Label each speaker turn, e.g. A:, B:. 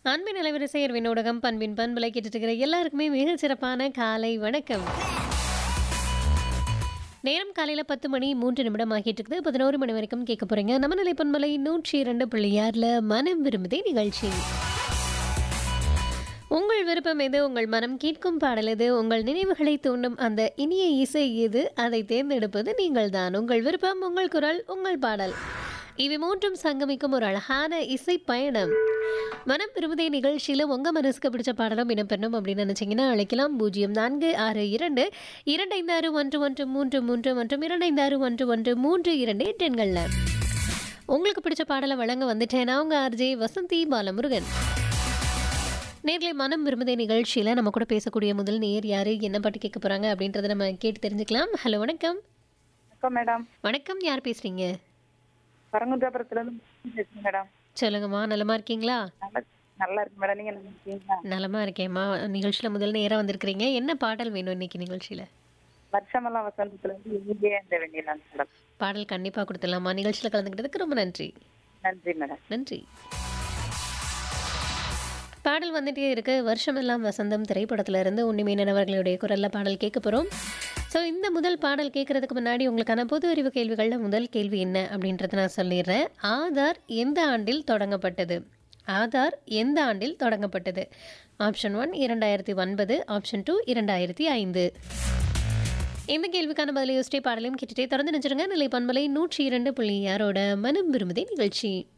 A: அன்பின் அலைவரிசையர் வினோடகம் பண்பின் பண்பலை கேட்டுட்டு இருக்கிற எல்லாருக்குமே மிக சிறப்பான காலை வணக்கம். நேரம் காலையில் 10:03 ஆகிட்டு இருக்குது. 11 மணி வரைக்கும் கேட்க போறீங்க நம்ம நிலை பண்பலை 102.6 மனம் விரும்புதே நிகழ்ச்சி. உங்கள் விருப்பம் எது, உங்கள் மனம் கேட்கும் பாடல் எது, உங்கள் நினைவுகளை தூண்டும் அந்த இனிய இசை எது, அதை தேர்ந்தெடுப்பது நீங்கள் தான். உங்கள் விருப்பம், உங்கள் குரல், உங்கள் பாடல், இவை மூன்றும் சங்கமிக்கும் ஒரு அழகான இசை பயணம். மனம் விரும்புதே நிகழ்ச்சியில் உங்கள் மனசுக்கு பிடிச்ச பாடலும் இடம்பெறணும் அப்படின்னு நினச்சிங்கன்னா அழைக்கலாம். 0462561133 மற்றும் 256113 எண்களில் உங்களுக்கு பிடிச்ச பாடலை வழங்க வந்துட்டேன். அவங்க ஆர்ஜே வசந்தி பாலமுருகன். நேர்களை மனம் விரும்புதே நிகழ்ச்சியில் நம்ம கூட பேசக்கூடிய முதல் நேர் யாரு, என்ன பாட்டு கேட்க போறாங்க அப்படின்றத நம்ம கேட்டு தெரிஞ்சுக்கலாம். ஹலோ, வணக்கம்.
B: வணக்கம் மேடம்.
A: வணக்கம், யார் பேசுறீங்க?
B: பரங்குன்றாபுரத்துல இருந்து பேசுறேன் மேடம்.
A: சொல்லுங்கம்மா, நலமா இருக்கீங்களா?
B: நல்லா இருக்கு மேடம். நீங்க நல்லா இருக்கீங்களா?
A: நலமா இருக்கேம்மா. நிகழ்ச்சியில முதல் நேரம் வந்திருக்கிறீங்க. என்ன பாடல் வேணும் இன்னைக்கு நிகழ்ச்சியில?
B: வருஷமெல்லாம் வசந்தத்துல இருந்து இங்கே இந்த வெண்ணிலாம் மேடம்.
A: பாடல் கண்டிப்பா கொடுத்துடலாமா? நிகழ்ச்சியில கலந்துக்கிட்டதுக்கு ரொம்ப நன்றி.
B: நன்றி மேடம்.
A: நன்றி. பாடல் வந்துட்டே இருக்கு. வருஷமெல்லாம் வசந்தம் திரைப்படத்துல இருந்து உன்னிமேனன் அவர்களுடைய குரல்ல பாடல் கேட்க போறோம். ஸோ இந்த முதல் பாடல் கேட்கறதுக்கு முன்னாடி உங்களுக்கான பொது அறிவு கேள்விகளில் முதல் கேள்வி என்ன அப்படின்றத நான் சொல்லிடுறேன். ஆதார் எந்த ஆண்டில் தொடங்கப்பட்டது? ஆதார் எந்த ஆண்டில் தொடங்கப்பட்டது? Option 1 2009, option 2 2005. இந்த கேள்விக்கான பதிலை யோசிச்சே பாடலையும் கேட்டுட்டே தொடர்ந்து நினைச்சிருங்க. நிலை பண்பலை 102.6 மனம் விரும்புதே நிகழ்ச்சி.